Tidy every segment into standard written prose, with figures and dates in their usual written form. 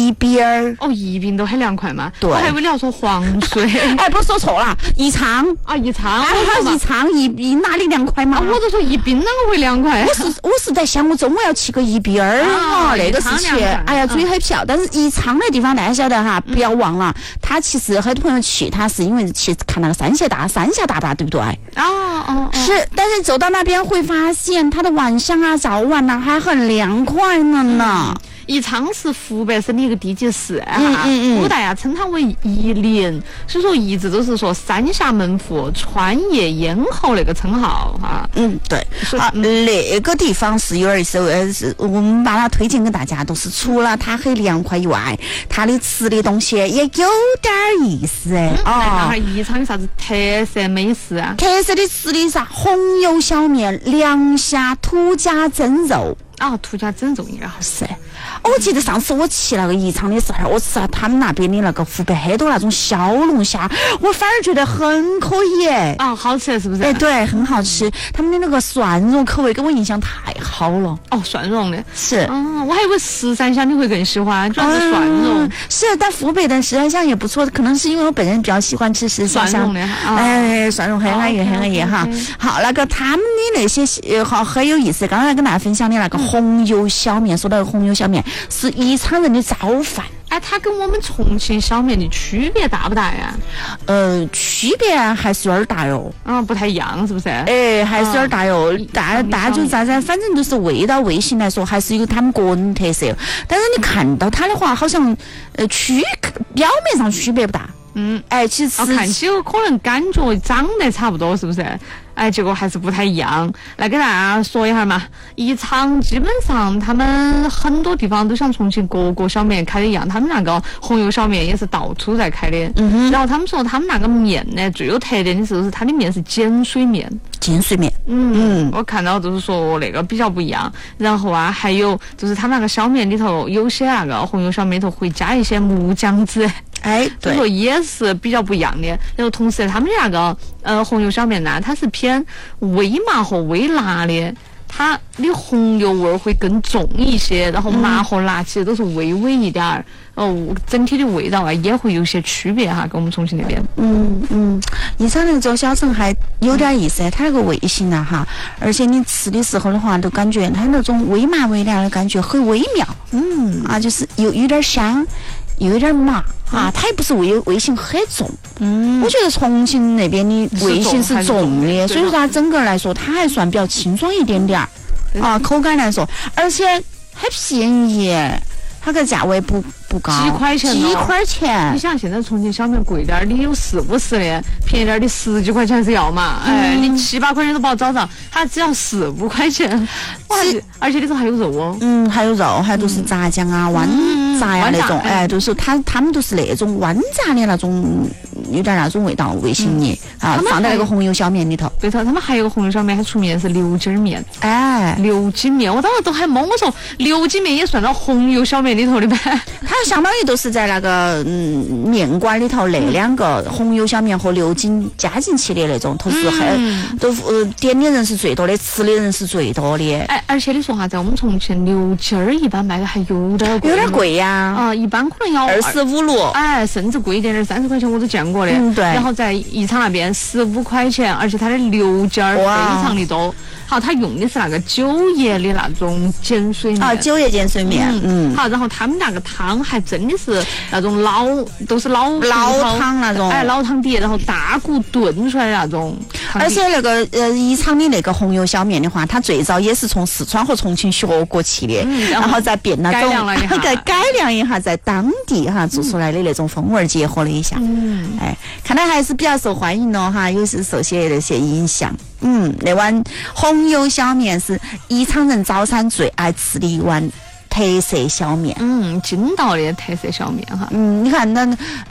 宜宾哦，宜宾都很凉快嘛。 对， 我还以为你要说黄水。 哎，不是说错了，宜昌啊，宜昌， 宜昌宜哪里凉快嘛？ 我都说宜宾啷个会凉快？ 我是在想，我中午要去个宜宾哈，那个是去，哎呀，嘴很漂。但是宜昌那地方大家晓得哈，不要忘了，他其实很多朋友去，他是因为去看那个三峡大坝，对不对？是，但是走到那边会发现，它的晚上啊、早晚啊还很凉快呢。 宜昌是湖北省的一个地级市古代称它为夷陵，所以说一直都是说三峡门户、川越咽喉那个称号哈。 对。那个地方是有点意思，是我们把它推荐给大家，都是除了它很凉快以外，它的吃的东西也有点意思宜昌有啥子特色美食啊？ 特色的吃的啥？红油小面、凉虾、土家蒸肉。 土家蒸肉应该好吃。 我记得上次我去那个宜昌的时候，我吃了他们那边的那个湖北很多那种小龙虾，我反而觉得很可以好吃是不是？ 哎，对，很好吃。他们的那个蒜蓉口味给我印象太好了。 蒜蓉的是。 我还以为十三香你会更喜欢，主要是蒜蓉。 是，但湖北的十三香也不错，可能是因为我本人比较喜欢吃十三香的。 蒜蓉很安逸哈。好，那个他们的那些很有意思。刚才跟大家分享的那个红油小面，说到红油小面是宜昌人的早饭。 它跟我们重庆小面的区别大不大呀？ 区别还是有点大哟。 不太一样，是不是？ 还是有点大哟。大就咋子，反正就是味道味型来说，还是有他们个人特色。但是你看到它的话，好像表面上区别不大。其实看起可能感觉长得差不多，是不是？结果还是不太一样。来给大家说一下嘛，宜昌基本上他们很多地方都像重庆各个小面开的一样，他们那个红油小面也是到处在开的。然后他们说他们那个面呢，最有特点的就是它的面是碱水面。我看到就是说那个比较不一样。然后还有就是他们那个小面里头有些那个红油小面里头会加一些木姜子。 对， 说也是比较不一样的。然后同时他们那个红油小面呢，它是偏微麻和微辣的，它的红油味会更重一些，然后麻和辣其实都是微微一点儿。整体的味道也会有些区别哈，跟我们重庆那边。 宜昌那种小城还有点意思，它那个味型哈，而且你吃的时候的话，都感觉它那种微麻微辣的感觉很微妙。就是有点香。又有点麻它也不是味型很重。我觉得重庆那边的味型是重的，所以说它整个来说它还算比较清爽一点点口感来说，而且很便宜，它个价位不高， 几块钱。你想现在重庆小面贵点，你有40-50的，便宜点的10几块钱是要嘛？你7-8块钱都不好找着，它只要4-5块钱。而且里头还有肉还有肉，还有都是炸酱啊、豌杂呀那种，都是他们都是那种豌杂的那种，有点那种味型的放在那个红油小面里头。 对头，他们还有个红油小面，还出名的是牛筋面。牛筋面，我当时都还懵，我说牛筋面也算到红油小面里头的呗？ 它相当于都是在那个面馆里头那两个红油小面和牛筋加进去的那种，都是点的人是最多的，吃的人是最多的。 而且你说在我们重庆牛筋儿一般卖的还有点贵呀。 一般可能要 25-26， 甚至贵一点的30块钱我都见过的。 对。 然后在宜昌那边15块钱，而且它的牛筋儿非常的多。好，它用的是那个9叶的那种碱水面。 9叶碱水面。 好，然后他们那个汤还真的是那种都是老汤那种。 老汤底，然后大骨炖出来的那种。 而且那个宜昌的那个红油小面的话，它最早也是从四川和重庆学过去的，然后再变那种改良一下，在当地做出来的那种风味结合了一下。看来还是比较受欢迎的哈，有时受些那些影响。那碗红油小面是宜昌人早餐最爱吃的一碗特色小面。 筋道的特色小面哈。 你看那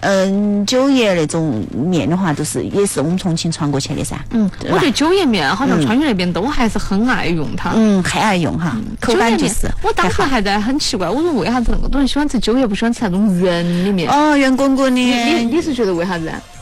9叶那种面的话，也是我们重庆传过去的噻。 我觉得9叶面好像川渝那边都还是很爱用它。 很爱用哈，口感就是。 我当时还在很奇怪，我说为啥子那么多人喜欢吃9叶，不喜欢吃那种圆的面？ 圆滚滚的。 你是觉得为啥子？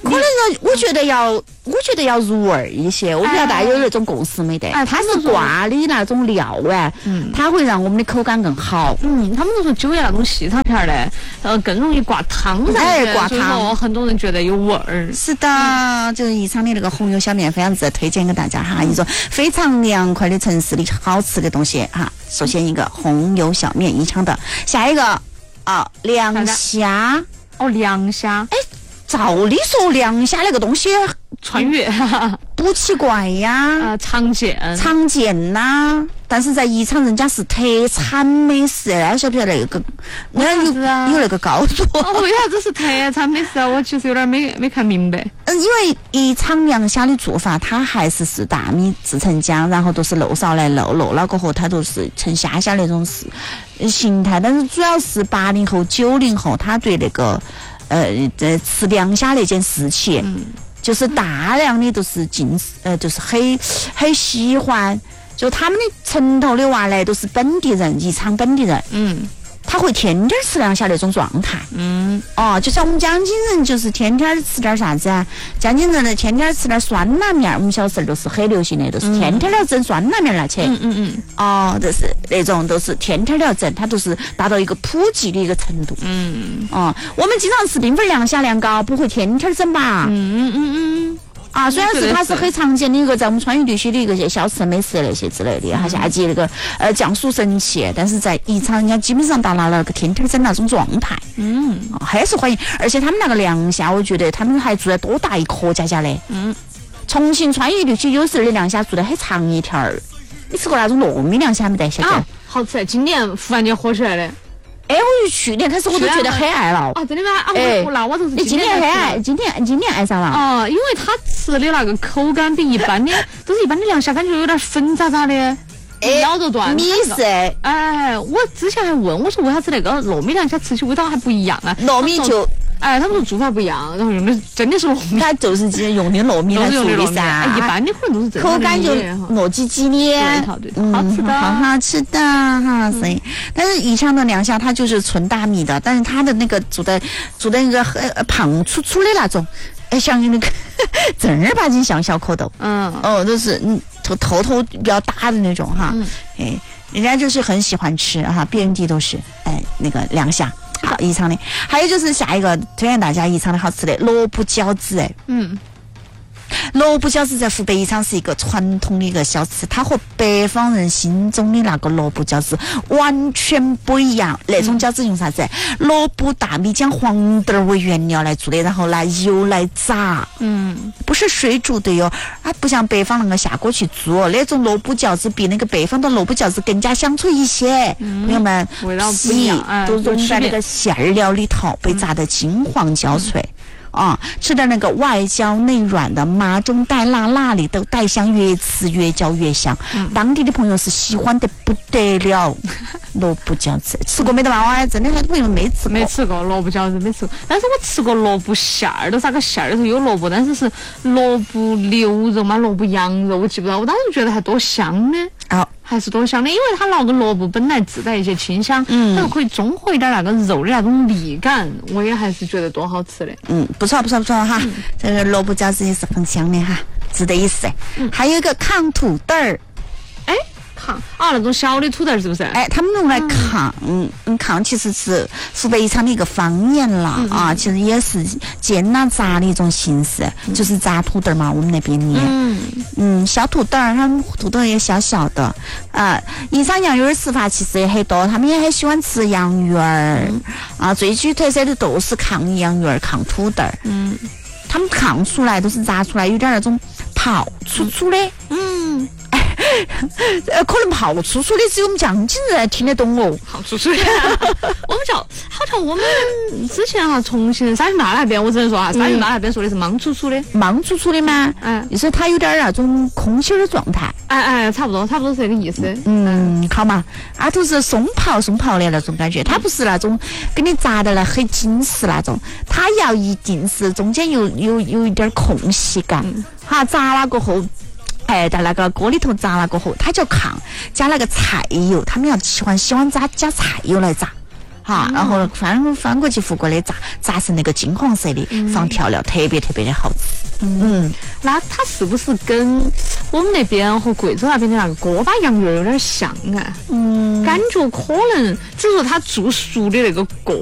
可能我觉得要入味儿一些，我不知道大家有那种共识没得？它是挂的那种料啊，它会让我们的口感更好。 他们都说九爷那种细长片儿的，更容易挂汤上去， 挂汤， 很多人觉得有味儿。 是的，就是宜昌的那个红油小面，非常值得推荐给大家哈，一种非常凉快的城市里好吃的东西哈。首先一个红油小面，宜昌的，下一个凉虾。 凉虾， 照理说凉虾那个东西穿越不奇怪呀， 常见呐，但是在宜昌人家是特产美食，晓不晓得那个？有那个高度。 为啥子是特产美食啊？我其实有点没看明白。 因为宜昌凉虾的做法，它还是大米制成浆，然后都是漏勺来漏了过后，它都是成虾那种形态。但是主要是80后、90后，他对那个吃凉虾那件事情。就是大量的都是就是很喜欢，就他们的城头的娃来都是本地人，宜昌本地人，他会天天吃凉虾那种状态，就像我们江津人就是天天吃点啥子啊，江津人呢天天吃点酸辣面，我们小时候都是很流行的，都是天天要整酸辣面来吃，都是那种都是天天要整，它都是达到一个普及的一个程度，我们经常吃冰粉凉虾凉糕，不会天天整吧？虽然是它是很常见的一个在我们川渝地区的一个小吃美食那些之类的，哈，夏季那个降暑神器，但是在宜昌人家基本上达到了个天天整那种状态，还是欢迎。而且他们那个凉虾，我觉得他们还做得多大一颗家的，重庆川渝地区有时候的凉虾做得很长一条儿，你吃过那种糯米凉虾没得？小姐， 好吃，今年忽然间火起来的。 我就去年开始我都觉得很爱了。 真的吗？我就是今年很爱，今年爱上了。 因为他吃的那个口感比一般的都是一般的凉虾，感觉有点粉渣渣的，咬着断。 米是。 我之前还问我说为啥子那个糯米凉虾吃起味道还不一样啊？ 糯米就。 他们说做法不一样，然后用的真的是糯米， 它就是用的糯米来做的噻。 一般的可能都是正口感就糯叽叽的， 好吃的， 好吃的哈。所以，但是宜昌的凉虾它就是纯大米的，但是它的那个做的那个胖粗粗的那种，像那个正儿八经像小蝌蚪。都是头比较大的那种哈。人家就是很喜欢吃哈，遍地都是那个凉虾。好，宜昌的，还有就是下一个推荐大家宜昌的好吃的萝卜饺子。萝卜饺子在湖北宜昌是一个传统的一个小吃，它和北方人心中的那个萝卜饺子完全不一样。那种饺子用啥子？萝卜、大米将黄豆为原料来做的，然后拿油来炸，不是水煮的哟，不像北方那个下锅去做。那种萝卜饺子比那个北方的萝卜饺子更加香脆一些。朋友们，皮都融在那个馅儿料里头，被炸得金黄焦脆。吃的那个外焦内软的，麻中带辣，辣里都带香，越吃越嚼越香。当地的朋友是喜欢得不得了。萝卜饺子吃过没得嘛？我真的很多朋友没吃过萝卜饺子，没吃过。但是我吃过萝卜馅儿，都啥个馅儿里头有萝卜，但是是萝卜牛肉嘛，萝卜羊肉，我记不到。我当时觉得还多香呢。还是多香的，因为它那个萝卜本来自带一些清香，它可以中和一点那个肉的那种腻感，我也还是觉得多好吃的。 不错哈，这个萝卜饺子也是很香的哈，值得一试。还有一个炕土豆儿， 那种小的土豆是不是？ 他们用来炕，炕其实是湖北宜昌的一个方言啦，其实也是煎炸的一种形式，就是炸土豆嘛，我们那边念。小土豆儿，他们土豆也小小的。宜昌洋芋儿吃法其实也很多，他们也很喜欢吃洋芋儿。最具特色的都是炕洋芋儿、炕土豆儿。他们炕出来都是炸出来有点那种泡粗粗的。可能泡粗粗的只有我们江津人听得懂哦。 泡粗粗的，我们好像我们之前重庆沙坪坝那边，我只能说沙坪坝那边说的是莽粗粗的。 莽粗粗的吗？就是它有点那种空心的状态。 差不多是这个意思。 好嘛，都是松泡的那种感觉，它不是那种给你炸的来很紧实那种，它要一定是中间有一点空隙感。炸了过后。在那个锅里头炸了过后，它叫炕，加那个菜油，他们喜欢加菜油来炸。 哈，然后翻过去覆过的炸成那个金黄色的，放调料，特别特别的好吃。 那它是不是跟我们那边和贵州那边的那个锅巴羊肉有点像啊？感觉可能只是说它做熟的那个锅